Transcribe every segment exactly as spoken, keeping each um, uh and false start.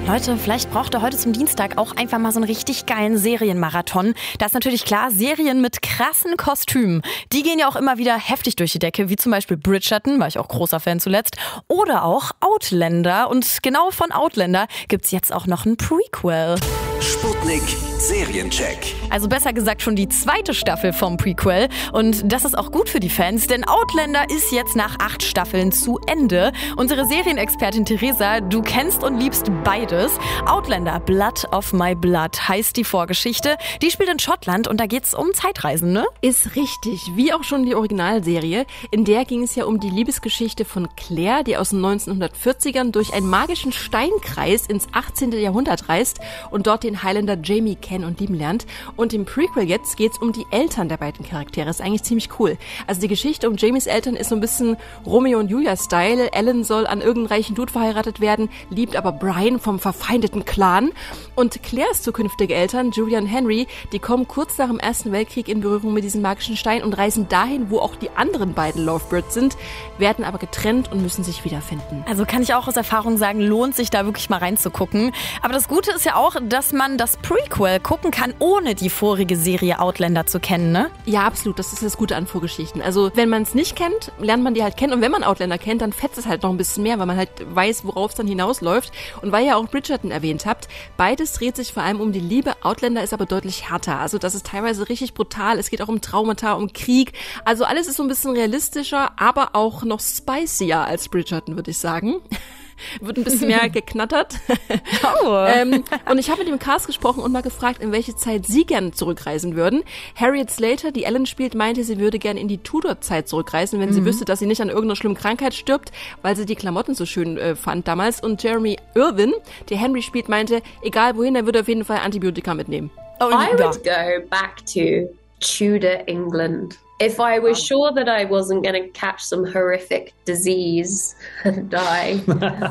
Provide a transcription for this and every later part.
Leute, vielleicht braucht ihr heute zum Dienstag auch einfach mal so einen richtig geilen Serienmarathon. Da ist natürlich klar, Serien mit krassen Kostümen. Die gehen ja auch immer wieder heftig durch die Decke, wie zum Beispiel Bridgerton, war ich auch großer Fan zuletzt. Oder auch Outlander. Und genau von Outlander gibt's jetzt auch noch ein Prequel. Sputnik Seriencheck. Also besser gesagt schon die zweite Staffel vom Prequel. Und das ist auch gut für die Fans, denn Outlander ist jetzt nach acht Staffeln zu Ende. Unsere Serienexpertin Theresa, du kennst und liebst beides. Outlander, Blood of My Blood heißt die Vorgeschichte. Die spielt in Schottland und da geht's um Zeitreisen, ne? Ist richtig, wie auch schon die Originalserie. In der ging es ja um die Liebesgeschichte von Claire, die aus den neunzehnhundertvierzigern durch einen magischen Steinkreis ins achtzehnten Jahrhundert reist und dort den Highlander Jamie kennen und lieben lernt. Und im Prequel jetzt geht's um die Eltern der beiden Charaktere. Ist eigentlich ziemlich cool. Also die Geschichte um Jamies Eltern ist so ein bisschen Romeo und Julia-Style. Ellen soll an irgendeinen reichen Dude verheiratet werden, liebt aber Brian vom verfeindeten Clan. Und Claires zukünftige Eltern, Julia und Henry, die kommen kurz nach dem Ersten Weltkrieg in Berührung mit diesem magischen Stein und reisen dahin, wo auch die anderen beiden Lovebirds sind, werden aber getrennt und müssen sich wiederfinden. Also kann ich auch aus Erfahrung sagen, lohnt sich da wirklich mal reinzugucken. Aber das Gute ist ja auch, dass man das Prequel gucken kann, ohne die vorige Serie Outlander zu kennen, ne? Ja, absolut. Das ist das Gute an Vorgeschichten. Also wenn man es nicht kennt, lernt man die halt kennen. Und wenn man Outlander kennt, dann fetzt es halt noch ein bisschen mehr, weil man halt weiß, worauf es dann hinausläuft. Und weil ihr auch Bridgerton erwähnt habt, beides dreht sich vor allem um die Liebe. Outlander ist aber deutlich härter. Also das ist teilweise richtig brutal. Es geht auch um Traumata, um Krieg. Also alles ist so ein bisschen realistischer, aber auch noch spicier als Bridgerton, würde ich sagen. Wird ein bisschen mehr geknattert. Oh. ähm, und ich habe mit dem Cast gesprochen und mal gefragt, in welche Zeit sie gerne zurückreisen würden. Harriet Slater, die Ellen spielt, meinte, sie würde gerne in die Tudor-Zeit zurückreisen, wenn mhm. sie wüsste, dass sie nicht an irgendeiner schlimmen Krankheit stirbt, weil sie die Klamotten so schön äh, fand damals. Und Jeremy Irvin, der Henry spielt, meinte, egal wohin, er würde auf jeden Fall Antibiotika mitnehmen. Oh, I would go back to Tudor England. If I was sure that I wasn't going to catch some horrific disease and die,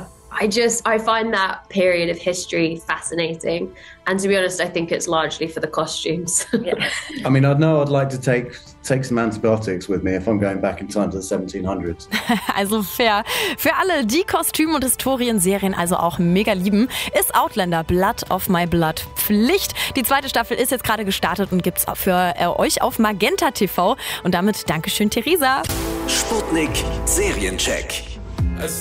I just, I find that period of history fascinating. And to be honest, I think it's largely for the costumes. Yeah. I mean, I'd know I'd like to take take some antibiotics with me if I'm going back in time to the seventeen hundreds. Also fair. Für alle, die Kostüm- und Historienserien also auch mega lieben, ist Outlander Blood of My Blood Pflicht. Die zweite Staffel ist jetzt gerade gestartet und gibt's für äh, euch auf Magenta T V. Und damit Dankeschön, Theresa. Sputnik Seriencheck.